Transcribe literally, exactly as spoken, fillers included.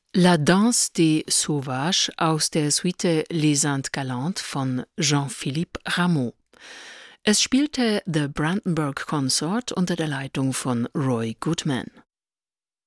La Danse des Sauvages aus der Suite Les Indes Galantes von Jean-Philippe Rameau. Es spielte The Brandenburg Consort unter der Leitung von Roy Goodman.